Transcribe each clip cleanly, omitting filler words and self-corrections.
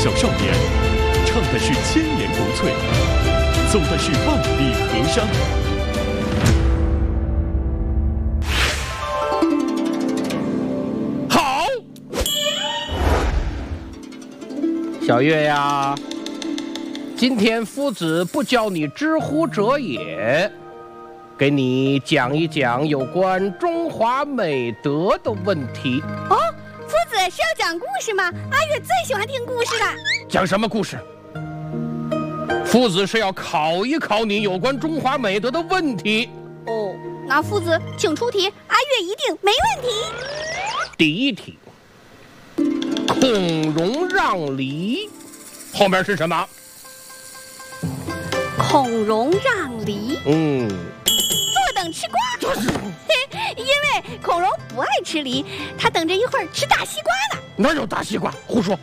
小少年，唱的是千年国粹，走的是万里河山。好， 小月呀，今天夫子不教你知乎者也，给你讲一讲有关中华美德的问题。 哦，夫子是要讲故事吗？阿月最喜欢听故事了。 讲什么故事？夫子是要考一考你有关中华美德的问题。 哦，那夫子请出题，阿月一定没问题。 第一题，孔融让梨，后面是什么？ 孔融让梨。坐等吃瓜。因为孔融不爱吃梨，他等着一会儿吃大西瓜呢。 哪有大西瓜？胡说！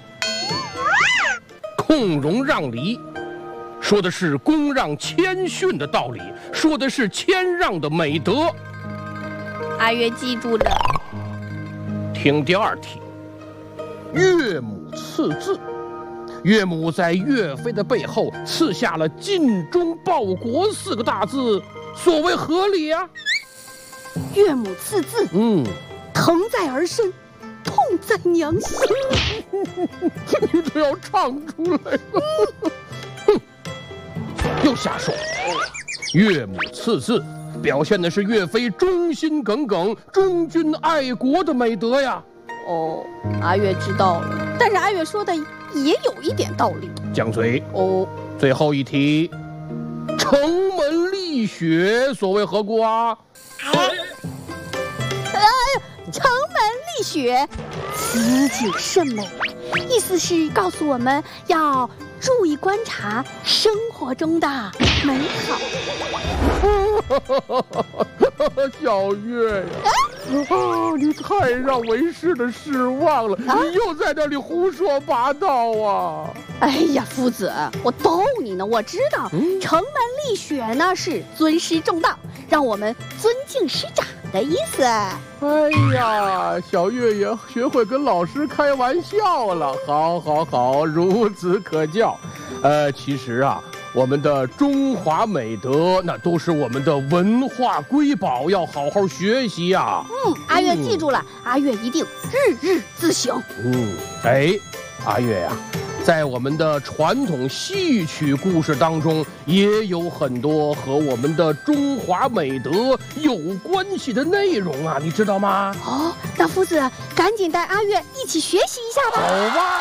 孔融让梨，说的是恭让谦逊的道理，说的是谦让的美德。 阿月记住了。 听第二题，岳母刺字。岳母在岳飞的背后刺下了尽忠报国4个大字，所谓何理啊？ 岳母刺字，疼在儿身，痛在娘心。 你都要唱出来了。又瞎说。岳母刺字表现的是岳飞忠心耿耿、忠君爱国的美德呀。 哦，阿月知道了，但是阿月说的也有一点道理。 犟嘴。 哦， 最后一题，城门立雪，所谓何故啊？ 城门立雪，此景甚美，意思是告诉我们要注意观察生活中的美好。 小月呀，你太让为师的失望了，你又在这里胡说八道啊！ 哎呀，夫子，我逗你呢，我知道，城门立雪呢是尊师重道，让我们尊敬师长的意思。 哎呀，小月也学会跟老师开玩笑了，好，孺子可教。其实啊，我们的中华美德那都是我们的文化瑰宝，要好好学习呀。 阿月记住了，阿月一定日日自省。 阿月呀，在我们的传统戏曲故事当中，也有很多和我们的中华美德有关系的内容啊，你知道吗？ 哦，那夫子赶紧带阿月一起学习一下吧。 好吧。